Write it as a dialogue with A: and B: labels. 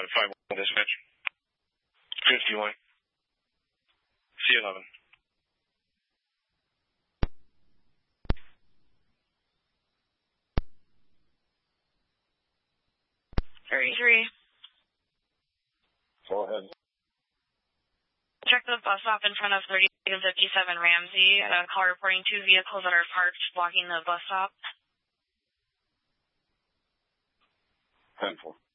A: 5-1 dispatch. 51. C11.
B: 33.
A: Go ahead.
B: Check the bus stop in front of 30 and 57 Ramsey. Call reporting 2 vehicles that are parked blocking the bus stop.
A: 10-4.